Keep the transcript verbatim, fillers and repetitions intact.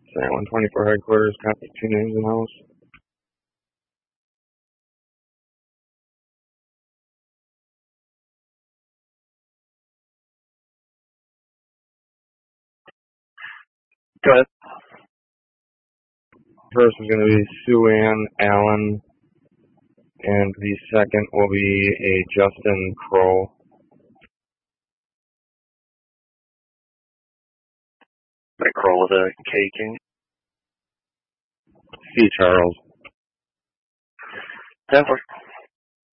San one twenty-four headquarters, copy two names in house. Go ahead. First is going to be Sue Ann Allen, and the second will be a Justin Crow. That Crow with a K, King. C. Charles. ten four.